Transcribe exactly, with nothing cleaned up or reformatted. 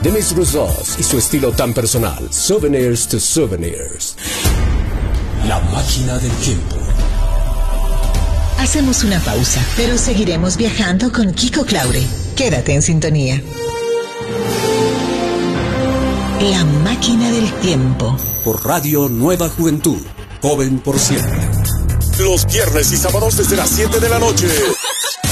Demis Roussos y su estilo tan personal. Souvenirs to Souvenirs. La máquina del tiempo. Hacemos una pausa, pero seguiremos viajando con Kiko Claure. Quédate en sintonía. La máquina del tiempo. Por Radio Nueva Juventud. Joven por siempre. Los viernes y sábados desde las siete de la noche.